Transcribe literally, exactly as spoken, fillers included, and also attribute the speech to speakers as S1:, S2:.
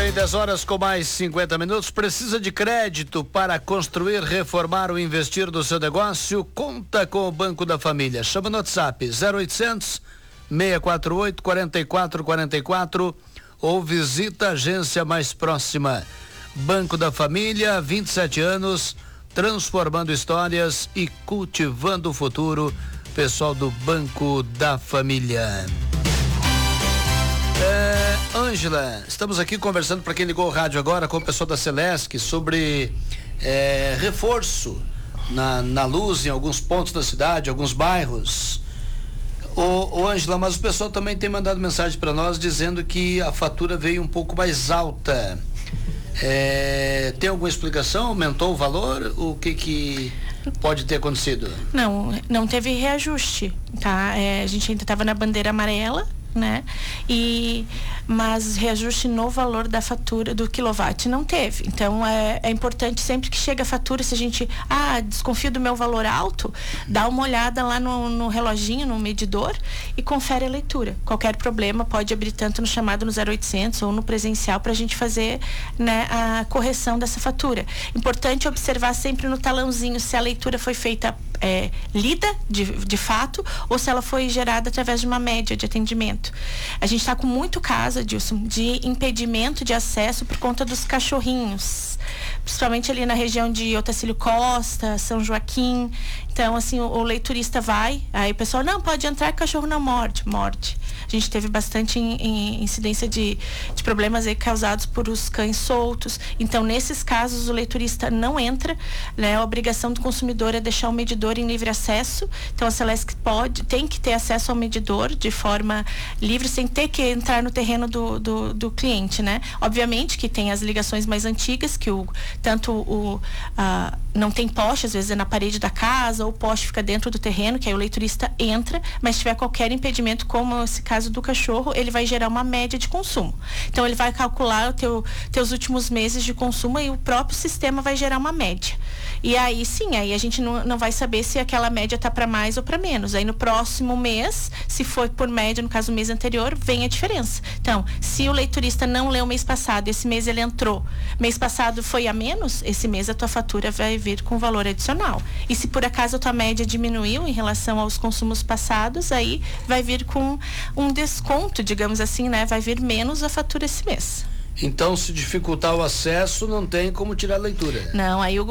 S1: bem, dez horas com mais cinquenta minutos. Precisa de crédito para construir, reformar ou investir no seu negócio? Conta com o Banco da Família. Chama no WhatsApp zero oitocentos, seis quatro oito, quatro quatro quatro quatro ou visita a agência mais próxima. Banco da Família, vinte e sete anos, transformando histórias e cultivando o futuro. Pessoal do Banco da Família. É, Ângela, estamos aqui conversando, para quem ligou o rádio agora, com o pessoal da Celesc sobre é, reforço na, na luz em alguns pontos da cidade, alguns bairros. Ô, ô Ângela, mas o pessoal também tem mandado mensagem para nós dizendo que a fatura veio um pouco mais alta. É, tem alguma explicação? Aumentou o valor? O que que pode ter acontecido?
S2: Não, não teve reajuste, tá? É, a gente ainda estava na bandeira amarela, né? E, mas reajuste no valor da fatura do quilowatt não teve. Então é, é importante, sempre que chega a fatura, se a gente, ah, desconfia do meu valor alto, dá uma olhada lá no, no reloginho, no medidor e confere a leitura. Qualquer problema pode abrir tanto no chamado no zero oitocentos ou no presencial para a gente fazer, né, a correção dessa fatura. Importante observar sempre no talãozinho se a leitura foi feita É, lida de, de fato ou se ela foi gerada através de uma média de atendimento. A gente está com muito caso, Dilson, de impedimento de acesso por conta dos cachorrinhos, principalmente ali na região de Otacílio Costa, São Joaquim. Então, assim, o, o leiturista vai, aí o pessoal, não, pode entrar, cachorro não morde, morde. A gente teve bastante in, in, incidência de, de problemas aí causados por os cães soltos. Então, nesses casos, o leiturista não entra, né? A obrigação do consumidor é deixar o medidor em livre acesso. Então, a Celesc pode, tem que ter acesso ao medidor de forma livre, sem ter que entrar no terreno do, do, do cliente, né? Obviamente que tem as ligações mais antigas, que o, tanto o, a, não tem poste, às vezes é na parede da casa, ou o poste fica dentro do terreno, que aí o leiturista entra, mas se tiver qualquer impedimento, como esse caso do cachorro, ele vai gerar uma média de consumo. Então, ele vai calcular o teu, teus últimos meses de consumo e o próprio sistema vai gerar uma média. E aí, sim, aí a gente não, não vai saber se aquela média tá para mais ou para menos. Aí, no próximo mês, se for por média, no caso, o mês anterior, vem a diferença. Então, se o leiturista não leu mês passado, esse mês ele entrou, mês passado foi a menos, esse mês a tua fatura vai vir com valor adicional. E se por acaso a tua média diminuiu em relação aos consumos passados, aí vai vir com um desconto, digamos assim, né? Vai vir menos a fatura esse mês.
S1: Então, se dificultar o acesso, não tem como tirar a leitura.
S2: Não, aí o